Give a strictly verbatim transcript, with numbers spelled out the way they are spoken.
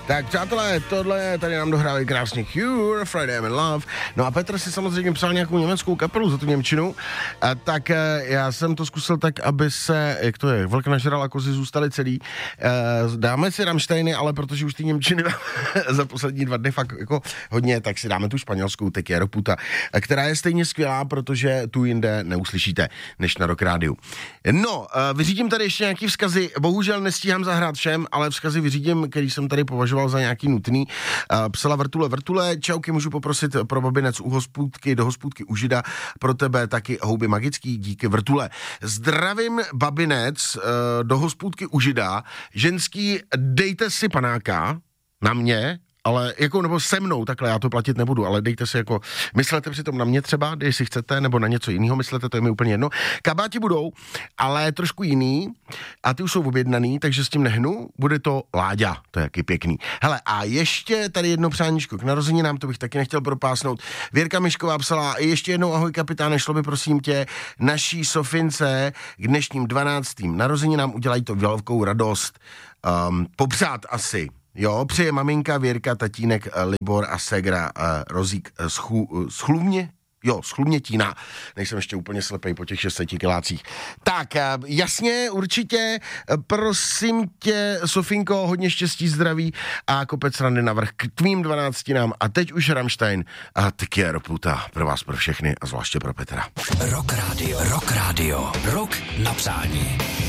Tak přátelé, tohle tady nám dohrávají krásně Cure, Friday I'm in Love. No a Petr si samozřejmě psal nějakou německou kapelu za tu němčinu. A tak já jsem to zkusil tak, aby se, jak to je, vlk nažral a kozy zůstaly celý. Dáme si Rammsteiny, ale protože už ty němčiny za poslední dva dny fakt jako hodně, tak si dáme tu španělskou Te quiero puta, která je stejně skvělá, protože tu jinde neuslyšíte, než na Rock Rádiu. No, vyřídím tady ještě nějaký vzkazy, bohužel nestíhám zahrát všem, ale vzkazy vyřídím, který jsem tady považoval za nějaký nutný. Psala Vrtule, Vrtule, čauky, můžu poprosit pro babinec u hospůdky, do hospůdky u Žida, pro tebe taky houby magický, díky Vrtule. Zdravím babinec do hospůdky u Žida, ženský, dejte si panáka na mě, ale jako, nebo se mnou, takhle, já to platit nebudu, ale dejte si jako, myslete přitom na mě třeba, jestli chcete, nebo na něco jiného myslete, to je mi úplně jedno. Kabáti budou, ale trošku jiný a ty už jsou objednaný, takže s tím nehnu, bude to Láďa, to je jaký pěkný. Hele, a ještě tady jedno přáníčko k narozeninám, to bych taky nechtěl propásnout. Věrka Mišková psala, ještě jednou ahoj kapitáne, šlo by prosím tě naší Sofince k dnešním dvanáctým narozeninám, udělají to velkou radost, um, popřát asi. Jo, přeje maminka, Věrka, tatínek, Libor a segra uh, Rozík uh, schu, uh, schlumně, jo, schlumnětína, nejsem ještě úplně slepej po těch šesti kilácích. Tak, uh, jasně, určitě, uh, prosím tě, Sofinko, hodně štěstí, zdraví a kopec randy navrch k tvým dvanáctinám a teď už Rammstein a Te quiero puta pro vás, pro všechny a zvláště pro Petra. Rock Radio, Rock Radio, Rock na přání.